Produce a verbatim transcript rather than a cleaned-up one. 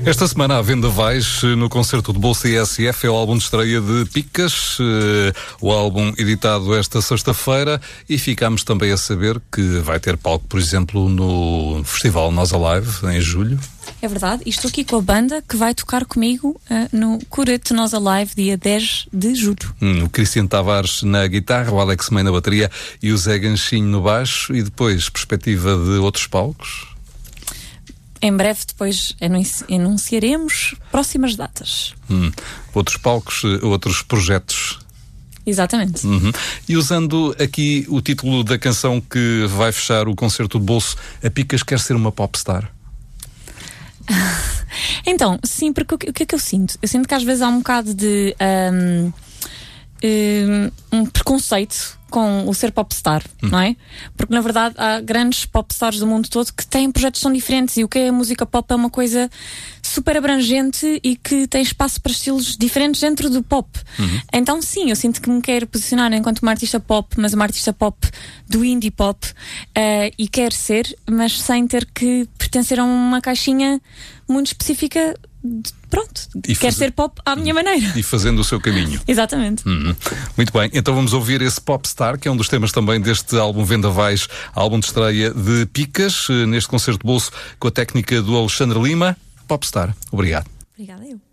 Esta semana há vendavais no concerto de Bolsa I S F, é o álbum de estreia de Picas, o álbum editado esta sexta-feira, e ficámos também a saber que vai ter palco, por exemplo, no Festival Nós Alive, em julho. É verdade, e estou aqui com a banda que vai tocar comigo uh, no Curete Nós Alive, dia dez de julho. Hum, o Cristiano Tavares na guitarra, o Alex May na bateria e o Zé Ganchinho no baixo, e depois perspectiva de outros palcos? Em breve depois anunciaremos próximas datas. Hum, outros palcos, outros projetos. Exatamente. Uhum. E usando aqui o título da canção que vai fechar o concerto de bolso, a Picas quer ser uma popstar? Então, sim, porque o que, o que é que eu sinto? Eu sinto que às vezes há um bocado de um, um, um preconceito com o ser popstar, hum. não é? Porque na verdade há grandes popstars do mundo todo que têm projetos que são diferentes, e o que é a música pop é uma coisa super abrangente e que tem espaço para estilos diferentes dentro do pop. Uhum. Então sim, eu sinto que me quero posicionar enquanto uma artista pop, mas uma artista pop do indie pop, uh, e quero ser, mas sem ter que pertencer a uma caixinha muito específica. Pronto, e quer faz... ser pop à minha maneira. E fazendo o seu caminho. Exatamente. Uhum. Muito bem, então vamos ouvir esse Popstar, que é um dos temas também deste álbum Vendavais, álbum de estreia de Picas, neste concerto de bolso com a técnica do Alexandre Lima. Popstar, obrigado. Obrigada eu.